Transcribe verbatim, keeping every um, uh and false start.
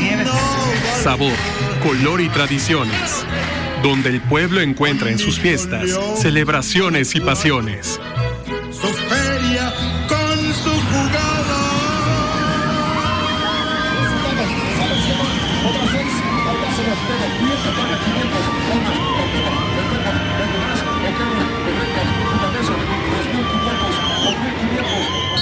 Sabor, color y tradiciones. Donde el pueblo encuentra en sus fiestas celebraciones y pasiones.